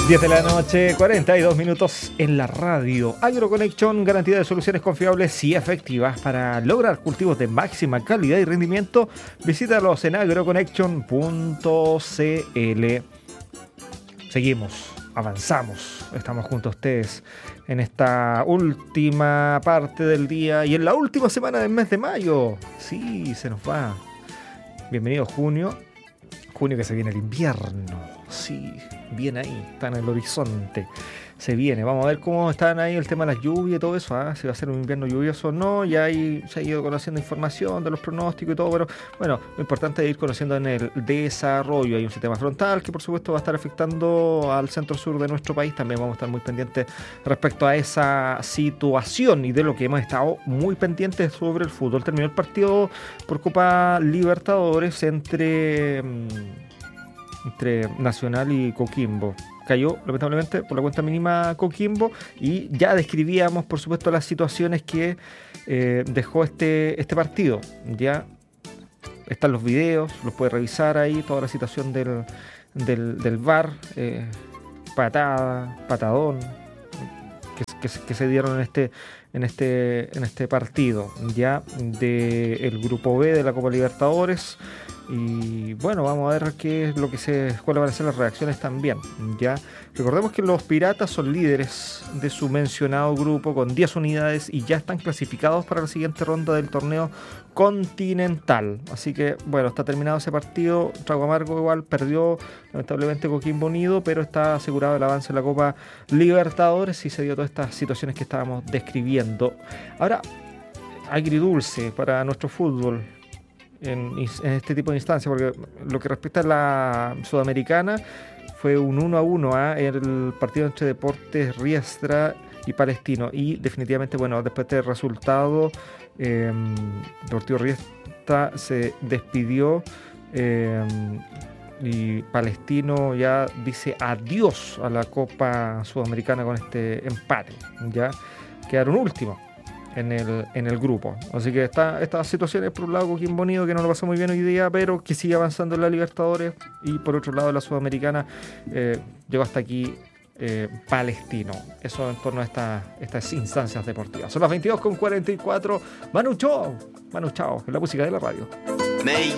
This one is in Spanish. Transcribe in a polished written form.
10 de la noche, 42 minutos en la radio. AgroConnection, garantía de soluciones confiables y efectivas para lograr cultivos de máxima calidad y rendimiento. Visítalos en agroconnection.cl. Seguimos, avanzamos, estamos junto a ustedes en esta última parte del día y en la última semana del mes de mayo. Sí, se nos va. Bienvenido junio. Junio que se viene el invierno. Sí, viene ahí, está en el horizonte. Se viene, vamos a ver cómo están ahí el tema de las lluvias y todo eso, si va a ser un invierno lluvioso o no. Ya ahí se ha ido conociendo información de los pronósticos y todo, pero bueno, lo importante es ir conociendo en el desarrollo. Hay un sistema frontal que por supuesto va a estar afectando al centro-sur de nuestro país. También vamos a estar muy pendientes respecto a esa situación y de lo que hemos estado muy pendientes sobre el fútbol. Terminó el partido por Copa Libertadores entre Nacional y Coquimbo. Cayó lamentablemente por la cuenta mínima Coquimbo y ya describíamos por supuesto las situaciones que dejó este partido. Ya están los videos, los puede revisar ahí, toda la situación del VAR, patadón que se dieron en este partido ya del grupo B de la Copa Libertadores. Y bueno, vamos a ver cuáles van a ser las reacciones también. Ya recordemos que los Piratas son líderes de su mencionado grupo con 10 unidades y ya están clasificados para la siguiente ronda del torneo continental. Así que bueno, está terminado ese partido. Trago amargo igual, perdió lamentablemente Coquimbo Unido, pero está asegurado el avance en la Copa Libertadores y se dio todas estas situaciones que estábamos describiendo. Ahora, agridulce para nuestro fútbol en este tipo de instancias, porque lo que respecta a la Sudamericana fue un 1-1 el partido entre Deportes Riestra y Palestino, y definitivamente, bueno, después de este resultado Deportivo Riestra se despidió y Palestino ya dice adiós a la Copa Sudamericana con este empate. Ya quedaron últimos en el grupo. Así que estas situaciones, por un lado Coquimbo Unido, que no lo pasó muy bien hoy día, pero que sigue avanzando en la Libertadores, y por otro lado la Sudamericana llegó hasta aquí Palestino. Eso en torno a estas instancias deportivas. Son las 22:44. Manu Chao, en la música de la radio.